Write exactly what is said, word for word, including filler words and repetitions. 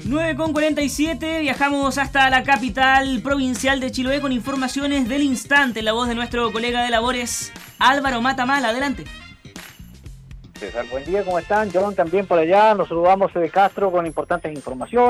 nueve con cuarenta y siete, viajamos hasta la capital provincial de Chiloé con informaciones del instante. La voz de nuestro colega de labores, Álvaro Matamal. Adelante. César, buen día, ¿cómo están? John, también por allá. Nos saludamos de Castro con importantes informaciones.